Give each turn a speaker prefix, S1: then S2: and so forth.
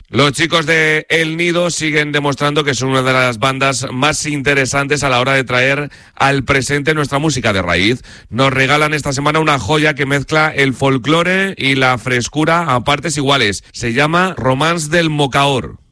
S1: Los chicos de El Nido siguen demostrando que son una de las bandas más interesantes a la hora de traer al presente nuestra música de raíz. Nos regalan esta semana una joya que mezcla el folclore y la frescura a partes iguales. Se llama Romance del Mocaor.